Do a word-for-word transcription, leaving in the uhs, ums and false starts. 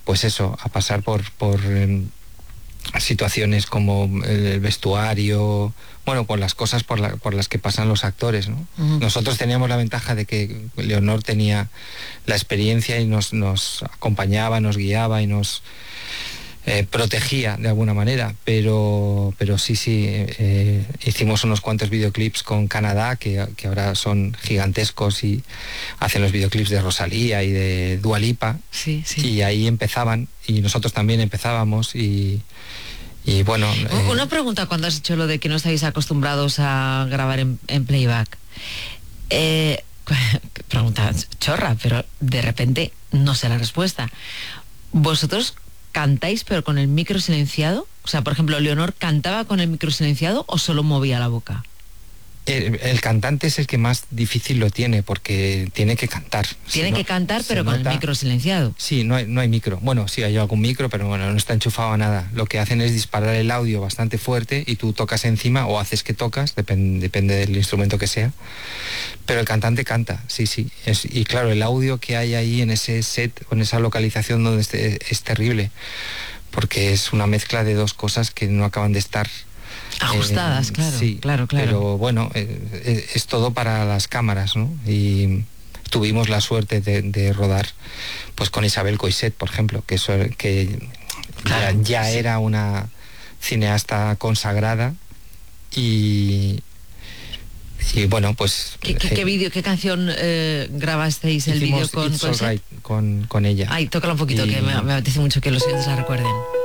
pues eso, a pasar por, por eh, situaciones como el vestuario, bueno, por las cosas por, la, por las que pasan los actores, ¿no? Uh-huh. Nosotros teníamos la ventaja de que Leonor tenía la experiencia y nos, nos acompañaba, nos guiaba y nos eh, protegía de alguna manera, pero, pero sí, sí, eh, hicimos unos cuantos videoclips con Canadá que, que ahora son gigantescos y hacen los videoclips de Rosalía y de Dua Lipa, sí, sí. Y ahí empezaban y nosotros también empezábamos y Y bueno... Eh... Una pregunta cuando has dicho lo de que no estáis acostumbrados a grabar en, en playback. Eh, pregunta chorra, pero de repente no sé la respuesta. ¿Vosotros cantáis pero con el micro silenciado? O sea, por ejemplo, ¿Leonor cantaba con el micro silenciado o solo movía la boca? El, el cantante es el que más difícil lo tiene porque tiene que cantar. Tiene si que no, cantar pero con nota, el micro silenciado. Sí, no hay, no hay micro. Bueno, sí hay algún micro, pero bueno, no está enchufado a nada. Lo que hacen es disparar el audio bastante fuerte y tú tocas encima o haces que tocas, depende, depende del instrumento que sea. Pero el cantante canta, sí, sí. Es, y claro, el audio que hay ahí en ese set o en esa localización donde esté, es terrible porque es una mezcla de dos cosas que no acaban de estar ajustadas, eh, claro, sí, claro, claro. Pero bueno, eh, es todo para las cámaras, ¿no? Y tuvimos la suerte de, de rodar pues con Isabel Coixet, por ejemplo, que, eso, que claro, ya, ya sí. era una cineasta consagrada y... Y bueno, pues... ¿Qué, qué, eh, qué vídeo, qué canción eh, grabasteis el vídeo con, con, con, right, con con ella? Ay, tócala un poquito, y... que me, me apetece mucho que los oyentes la recuerden.